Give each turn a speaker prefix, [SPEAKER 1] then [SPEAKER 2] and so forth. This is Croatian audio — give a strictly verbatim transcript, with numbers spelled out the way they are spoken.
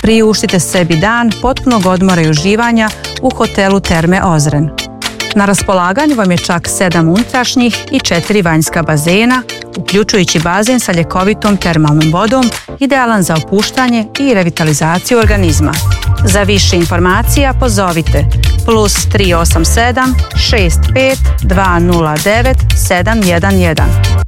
[SPEAKER 1] Priuštite sebi dan potpunog odmora i uživanja u hotelu Terme Ozren. Na raspolaganju vam je čak sedam unutrašnjih i četiri vanjska bazena, uključujući bazen sa ljekovitom termalnom vodom, idealan za opuštanje i revitalizaciju organizma. Za više informacija pozovite plus tri osam sedam šest pet dva nula devet sedam jedan jedan